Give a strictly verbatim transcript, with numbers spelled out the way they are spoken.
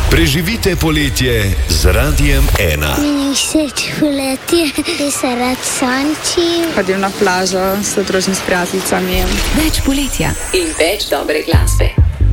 Preživite poletje z Radiem ena. Meni všeč poletje, ker se rad sončim. Hodim na plažo s družim s prijateljicami. Več poletja in več dobre glasbe.